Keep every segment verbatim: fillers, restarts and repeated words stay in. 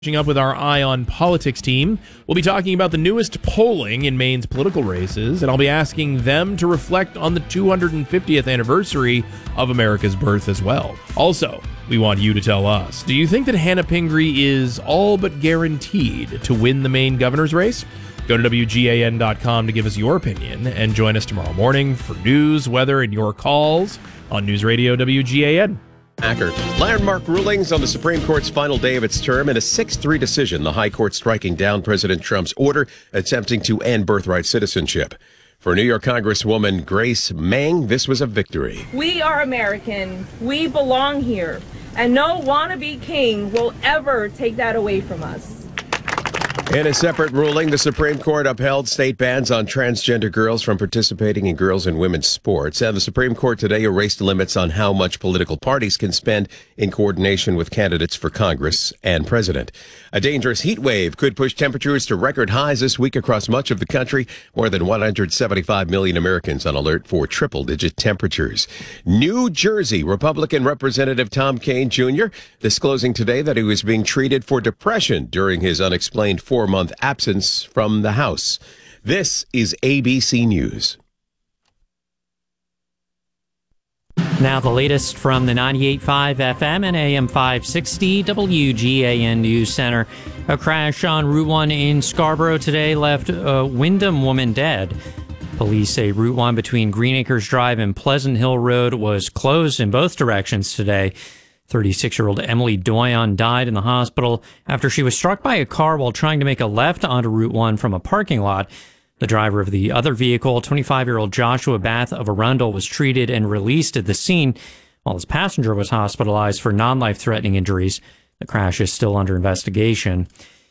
Catching up with our Eye on Politics team, we'll be talking about the newest polling in Maine's political races, and I'll be asking them to reflect on the two hundred fiftieth anniversary of America's birth as well. Also, we want you to tell us, do you think that Hannah Pingree is all but guaranteed to win the Maine governor's race? Go to W G A N dot com to give us your opinion, and join us tomorrow morning for news, weather, and your calls on News Radio W G A N. Landmark rulings on the Supreme Court's final day of its term. In a six three decision, the High Court striking down President Trump's order attempting to end birthright citizenship. For New York Congresswoman Grace Meng, this was a victory. We are American. We belong here. And no wannabe king will ever take that away from us. In a separate ruling, the Supreme Court upheld state bans on transgender girls from participating in girls' and women's sports. And the Supreme Court today erased limits on how much political parties can spend in coordination with candidates for Congress and president. A dangerous heat wave could push temperatures to record highs this week across much of the country. More than one hundred seventy-five million Americans on alert for triple-digit temperatures. New Jersey Republican Representative Tom Kean Junior disclosing today that he was being treated for depression during his unexplained four four-month absence from the House. This is A B C News. Now the latest from the ninety-eight point five F M and A M five sixty W G A N News Center. A crash on Route one in Scarborough today left a Wyndham woman dead. Police say Route one between Green Acres Drive and Pleasant Hill Road was closed in both directions today. thirty-six-year-old Emily Doyon died in the hospital after she was struck by a car while trying to make a left onto Route one from a parking lot. The driver of the other vehicle, twenty-five-year-old Joshua Bath of Arundel, was treated and released at the scene, while his passenger was hospitalized for non-life-threatening injuries. The crash is still under investigation.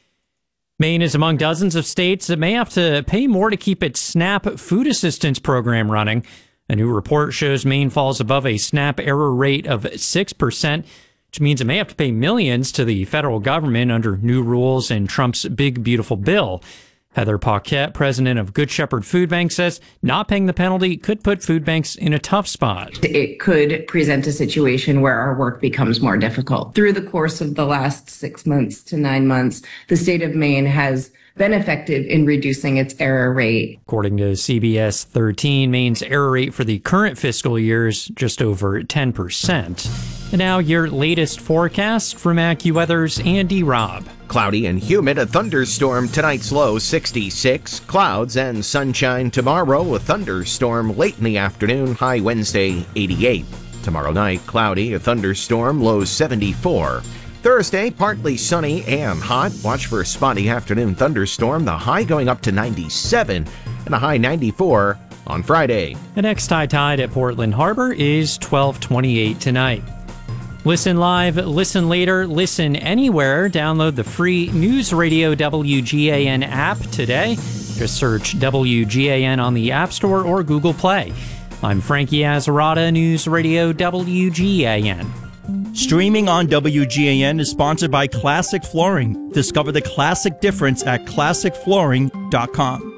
Maine is among dozens of states that may have to pay more to keep its SNAP food assistance program running. A new report shows Maine falls above a SNAP error rate of six percent, which means it may have to pay millions to the federal government under new rules and Trump's big, beautiful bill. Heather Paquette, president of Good Shepherd Food Bank, says not paying the penalty could put food banks in a tough spot. It could present a situation where our work becomes more difficult. Through the course of the last six months to nine months, the state of Maine has been effective in reducing its error rate. According to C B S thirteen, Maine's error rate for the current fiscal year is just over ten percent. And now your latest forecast from AccuWeather's Andy Robb. Cloudy and humid, a thunderstorm tonight's low sixty-six, clouds and sunshine tomorrow, a thunderstorm late in the afternoon, high Wednesday eighty-eight. Tomorrow night, cloudy, a thunderstorm, low seventy-four. Thursday, partly sunny and hot. Watch for a spotty afternoon thunderstorm, the high going up to ninety-seven and a high ninety-four on Friday. The next high tide at Portland Harbor is twelve twenty-eight tonight. Listen live, listen later, listen anywhere. Download the free News Radio W G A N app today. Just search W G A N on the App Store or Google Play. I'm Frankie Azzarata, News Radio W G A N. Streaming on W G A N is sponsored by Classic Flooring. Discover the classic difference at classic flooring dot com.